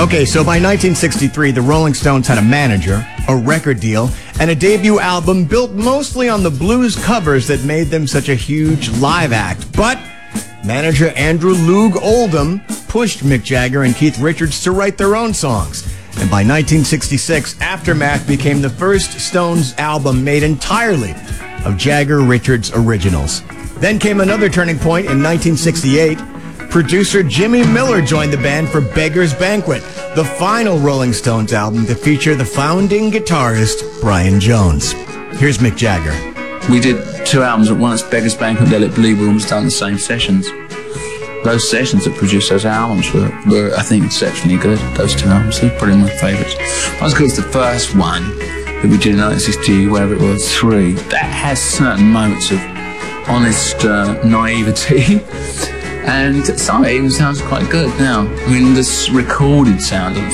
Okay, so by 1963, the Rolling Stones had a manager, a record deal, and a debut album built mostly on the blues covers that made them such a huge live act. But manager Andrew Loog Oldham pushed Mick Jagger and Keith Richards to write their own songs. And by 1966, Aftermath became the first Stones album made entirely of Jagger-Richards originals. Then came another turning point in 1968. Producer Jimmy Miller joined the band for Beggar's Banquet, the final Rolling Stones album to feature the founding guitarist Brian Jones. Here's Mick Jagger. We did 2 albums at once, Beggar's Banquet and Let It Bleed. We almost done the same sessions. Those sessions that produced those albums were I think, exceptionally good. Those 2 albums, they're probably my favourites. That's because the first one that we did in 1960, whatever it was, 3, that has certain moments of honest naivety. And some of it even sounds quite good now. I mean, this recorded sound